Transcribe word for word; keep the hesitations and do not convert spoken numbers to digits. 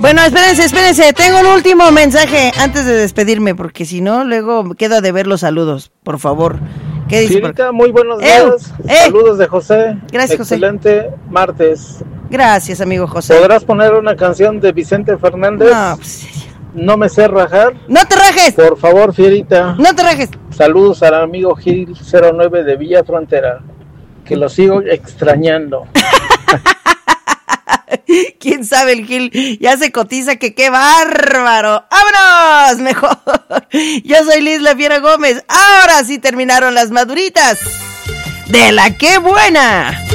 Bueno, espérense, espérense, tengo un último mensaje antes de despedirme, porque si no, luego me quedo de ver los saludos, por favor. ¿Qué dice? Fierita, muy buenos días. ¡Eh! Saludos de José. Gracias, José. Excelente martes. Gracias, amigo José. ¿Podrás poner una canción de Vicente Fernández? No, pues... No me sé rajar. ¡No te rajes! Por favor, Fierita. ¡No te rajes! Saludos al amigo Gil cero nueve de Villa Frontera, que lo sigo extrañando. ¿Quién sabe el Gil? Ya se cotiza que qué bárbaro. ¡Vámonos! Mejor. Yo soy Liz La Fiera Gómez. Ahora sí terminaron las maduritas de la qué buena.